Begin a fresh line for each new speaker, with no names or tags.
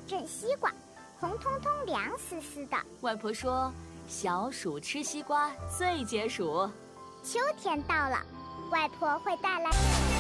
整西瓜，红彤彤凉丝丝的。
外婆说，小暑吃西瓜最解暑。
秋天到了，外婆会带来